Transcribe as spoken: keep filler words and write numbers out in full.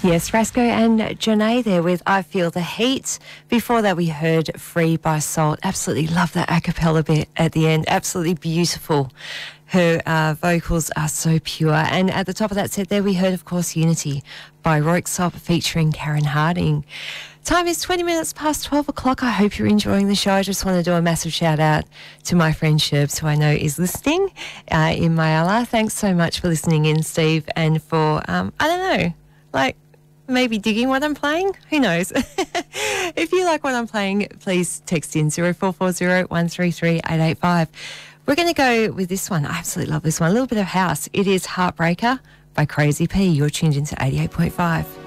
Yes, Rasco and Janae there with I Feel the Heat. Before that, we heard Free by Salt. Absolutely love that a cappella bit at the end. Absolutely beautiful. Her uh, vocals are so pure. And at the top of that set there, we heard, of course, Unity by Roixop featuring Karen Harding. Time is twenty minutes past twelve o'clock. I hope you're enjoying the show. I just want to do a massive shout out to my friend Sherbs, who I know is listening uh, in Myala. Thanks so much for listening in, Steve, and for, um, I don't know, like, maybe digging what I'm playing. Who knows? If you like what I'm playing, please text in zero four four zero, one three three, eight eight five. We're going to go with this one. I absolutely love this one. A little bit of house. It is Heartbreaker by Crazy P. You're tuned into eighty-eight point five.